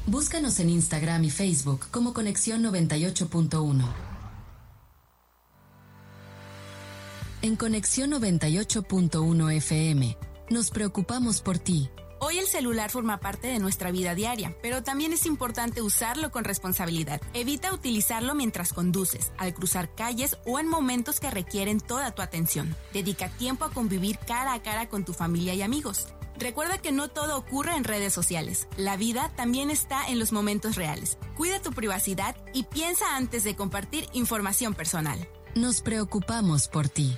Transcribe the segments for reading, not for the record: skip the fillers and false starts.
Búscanos en Instagram y Facebook como Conexión 98.1. En Conexión 98.1 FM, nos preocupamos por ti. Hoy el celular forma parte de nuestra vida diaria, pero también es importante usarlo con responsabilidad. Evita utilizarlo mientras conduces, al cruzar calles o en momentos que requieren toda tu atención. Dedica tiempo a convivir cara a cara con tu familia y amigos. Recuerda que no todo ocurre en redes sociales. La vida también está en los momentos reales. Cuida tu privacidad y piensa antes de compartir información personal. Nos preocupamos por ti.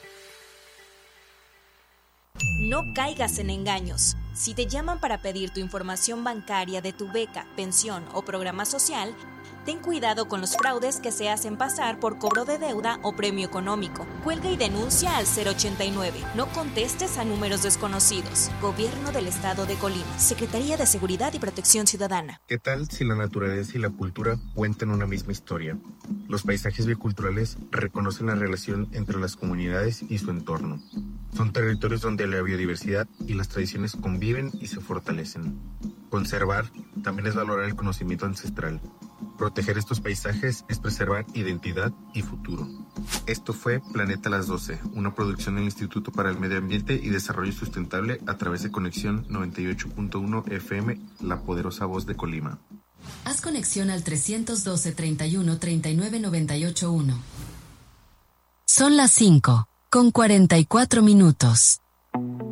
No caigas en engaños. Si te llaman para pedir tu información bancaria de tu beca, pensión o programa social, ten cuidado con los fraudes que se hacen pasar por cobro de deuda o premio económico. Cuelga y denuncia al 089. No contestes a números desconocidos. Gobierno del Estado de Colima. Secretaría de Seguridad y Protección Ciudadana. ¿Qué tal si la naturaleza y la cultura cuentan una misma historia? Los paisajes bioculturales reconocen la relación entre las comunidades y su entorno. Son territorios donde la biodiversidad y las tradiciones conviven y se fortalecen. Conservar también es valorar el conocimiento ancestral. Proteger estos paisajes es preservar identidad y futuro. Esto fue Planeta a las 12, una producción del Instituto para el Medio Ambiente y Desarrollo Sustentable a través de Conexión 98.1 FM, la poderosa voz de Colima. Haz conexión al 312 31 39 98 1. Son las 5:44.